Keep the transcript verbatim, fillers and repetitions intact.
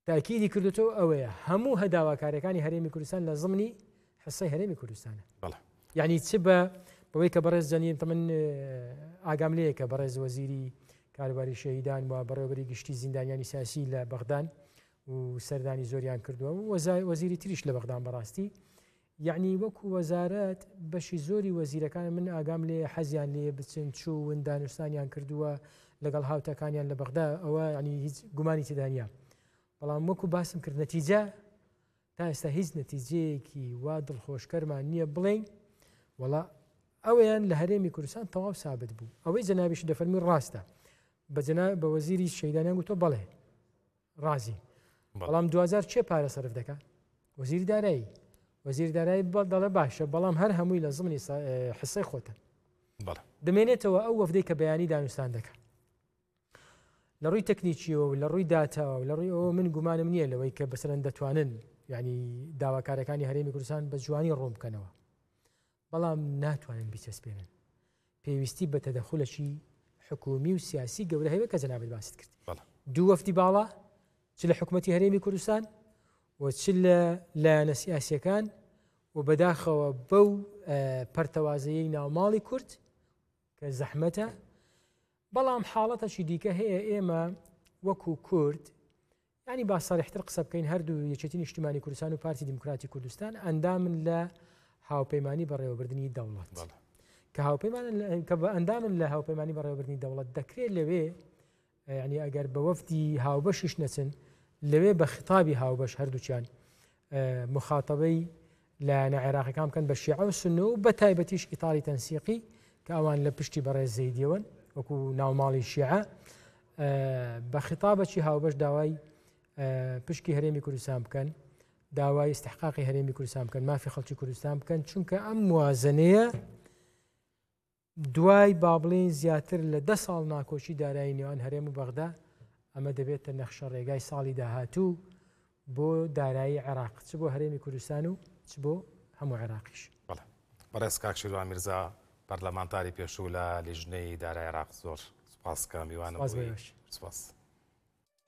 تاکیدی کردوتەوە ئەوەیە هەموو هەداواکاریەکانی هەرێمی کوردستان لە زمانی حسەی هەرێمی کوردستانە. یعنی چ بە بەوەی کە بەڕێز جەنین تەمەن ئاگام لەیە کە بەڕێز وەزیری کاروباری شەهیدان و بەڕێوەبەری گشتی زیندانیانی سیاسی لە بەغدان و سەردانی زۆریان کردووە و وەزیری تریش لە بەغدان بەڕاستی، یعنی وەکو وەزارەت بەشی زۆری وەزیرەکان من ئاگام لێ حەزیان لێ بچن چوو دانوستانیان کردووە لەگەڵ هاوتەکانیان لە بەغدا، ئەوە ینی هیچ گومانی تێدانە. بەڵام وەکو باسم کرد نەتیجە تا ئێستا هیچ نەتیجەیەکی وا دڵخۆشکەرمان نییە بڵێن وەڵا ئەویان لە هەرێمی کوردستان تەواو سابت بوو. ئەوەی جەنابیش دەفەرمی ڕاستە، بە وەزیری شەیدانیان گوتۆ بەڵێ ڕازی، بەڵام دوهزار چێ پارە سەرف دەکات؟ وەزیری دارایی وەزیری دارایی دەڵێ باشە، بەڵام هەر هەمووی لە زمانی حسەی خۆتە دەمێنێتەوە ئەو وەفدەی کە بەیانی دانوستان دەکات. لە ڕووی تەکنیکیەوە لە ڕووی داتاوە لە ڕووی ئەوە من گومانم نییە لەوەی کە بەسەرەن دەتوانن ینی داواکارەکانی هەرێمی کوردستان بە جوانی ڕوون بکەنەوە، بەڵام ناتوانن بیچەسپێنن. پێویستی بە تەدەخولەکی حکومی و سیاسی گەورە هەیە کە جەنابەت باست کرد. دوو وەفدی باڵا چ لە حکوومەتی هەرێمی کوردستان و چ لە لایەنە سیاسیەکان و بەداخەوە بەو پەرتەوازەیەی ناوماڵی کورد کە زەحمەتە. بەڵام حاڵەتەشی دیکە هەیە ئێمە وەکو کورد ینی با سەریحتر قسە بکەین هەردوو یەکێتی نیشتیمانی کوردستان و پارتی دیموکراتی کوردستان ئەندامن لە هاوپەیمانی بەڕێوەبردننی دەوڵەت کە کە بە ئەندامن لە هاوپەیمانی بەڕێوەبردننی دەوڵەت دەکرێت لەوێ ینی ئەگەر بە وەفدی هاوبەشیش نەچن لەوێ بە خطابی هاوبەش هەردووچیان مخاتەبەی لایەنە عێراقیەکان بکەن بە شیعە و سونە و بە تایبەتیش ئیتاڵی تەنسیقی کە ئەوان لە پشتی بەڕێز زەیدیەوەن وەکو ناوماڵی شیعە بە خطابەکی هاوبەش داوای پشکی هەرێمی کوردستان بکەن، داوای استحقاقی هەرێمی کوردستان بکەن، مافی خەڵکی کوردستان بکەن، چونکە ئەم موازنەیە دوای با بڵێن زیاتر لە دە ساڵ ناکۆچی دارایی نێوان هەرێم و بەغدا ئەمە دەبێتە نەخشە ڕێگای ساڵی داهاتوو بۆ دارایی عێراق، چ بۆ هەرێمی کوردستان و چ بۆ هەموو عێراقیش. بەڕێز کاک شیروان میرزا پەرلەمانتاری پێشوو لە لیژنەی دارایی عێراق زۆر سوپاس کە میوانم. سپاس.